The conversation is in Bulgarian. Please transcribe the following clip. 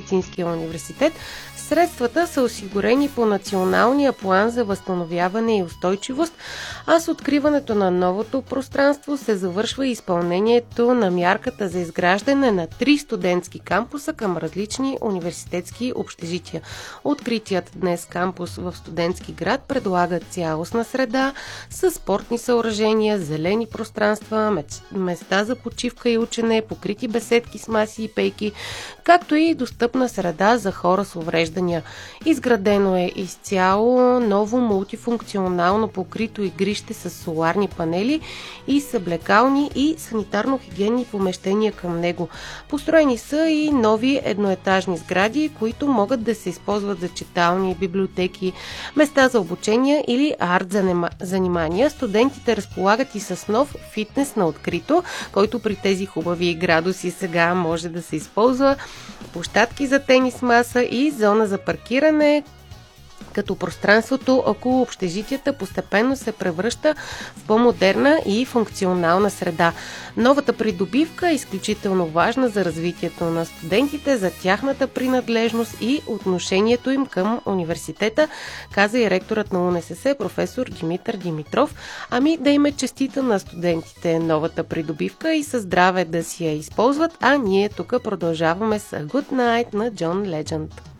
медицинския университет. Средствата са осигурени по Националния план за възстановяване и устойчивост, а с откриването на новото пространство се завършва изпълнението на мярката за изграждане на 3 студентски кампуса към различни университетски общежития. Откритият днес кампус в студентски град предлага цялостна среда с спортни съоръжения, зелени пространства, места за почивка и учене, покрити беседки с маси и пейки, както и достъпна среда за хора с увреждания. Изградено е изцяло ново мултифункционално покрито игрище с соларни панели и съблекални и санитарно-хигиенни помещения към него. Построени са и нови едноетажни сгради, които могат да се използват за читални, библиотеки, места за обучение или арт занимания. Студентите разполагат и с нов фитнес на открито, който при тези хубави градуси сега може да се използва, площадки за тенис маса и зона за паркиране, като пространството около общежитията постепенно се превръща в по-модерна и функционална среда. Новата придобивка е изключително важна за развитието на студентите, за тяхната принадлежност и отношението им към университета, каза и ректорът на УНСС, професор Димитър Димитров. Ами да им е честита на студентите новата придобивка и със здраве да си я използват, а ние тук продължаваме с Good Night на John Legend.